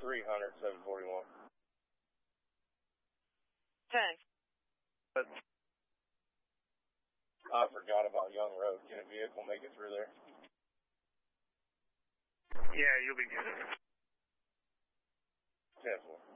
300, 741. 10. I forgot about Young Road. Can a vehicle make it through there? Yeah, you'll be good. 10-4.